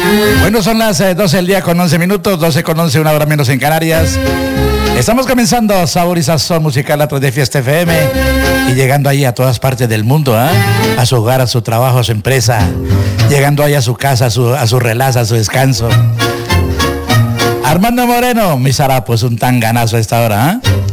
Bueno, son las 12 del día con 11 minutos, 12 con 11, una hora menos en Canarias. Estamos comenzando Sabor y Sazón Musical a través de Fiesta FM y llegando ahí a todas partes del mundo, a su hogar, a su trabajo, a su empresa, llegando ahí a su casa, a su relax, a su descanso. Armando Moreno, mis harapos, un tanganazo a esta hora,